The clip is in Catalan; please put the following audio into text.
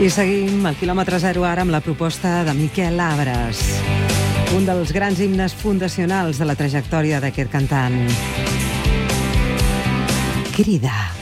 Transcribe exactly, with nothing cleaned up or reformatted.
I seguim al quilòmetre zero ara amb la proposta de Miquel Abres, un dels grans himnes fundacionals de la trajectòria d'aquest cantant. Crida.